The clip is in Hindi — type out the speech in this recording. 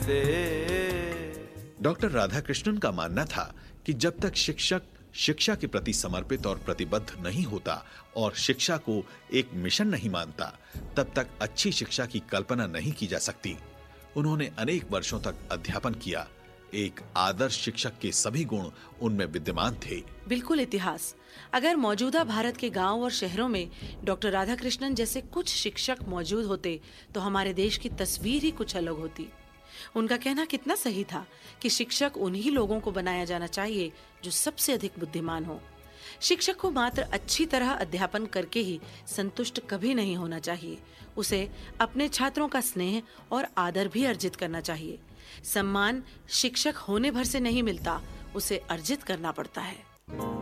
डॉक्टर राधाकृष्णन का मानना था कि जब तक शिक्षक शिक्षा के प्रति समर्पित और प्रतिबद्ध नहीं होता और शिक्षा को एक मिशन नहीं मानता, तब तक अच्छी शिक्षा की कल्पना नहीं की जा सकती। उन्होंने अनेक वर्षों तक अध्यापन किया। एक आदर्श शिक्षक के सभी गुण उनमें विद्यमान थे। बिल्कुल इतिहास। अगर मौजूदा भारत के गांव और शहरों में डॉक्टर राधाकृष्णन जैसे कुछ शिक्षक मौजूद होते तो हमारे देश की तस्वीर ही कुछ अलग होती। उनका कहना कितना सही था कि शिक्षक उन्हीं लोगों को बनाया जाना चाहिए जो सबसे अधिक बुद्धिमान हो। शिक्षक को मात्र अच्छी तरह अध्यापन करके ही संतुष्ट कभी नहीं होना चाहिए। उसे अपने छात्रों का स्नेह और आदर भी अर्जित करना चाहिए। सम्मान शिक्षक होने भर से नहीं मिलता, उसे अर्जित करना पड़ता है।